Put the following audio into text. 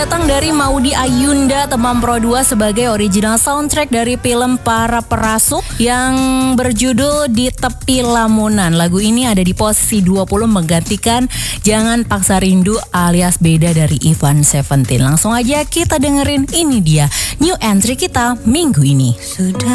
datang dari Maudy Ayunda Temam Pro 2 sebagai original soundtrack dari film Para Perasuk yang berjudul Di Tepi Lamunan. Lagu ini ada di posisi 20 menggantikan Jangan Paksa Rindu alias Beda dari Ivan Seventeen. Langsung aja kita dengerin, ini dia new entry kita minggu ini.